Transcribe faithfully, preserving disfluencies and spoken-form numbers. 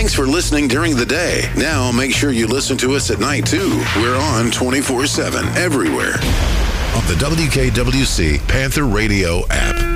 Thanks for listening during the day. Now make sure you listen to us at night, too. We're on twenty-four seven everywhere on the W K W C Panther Radio app.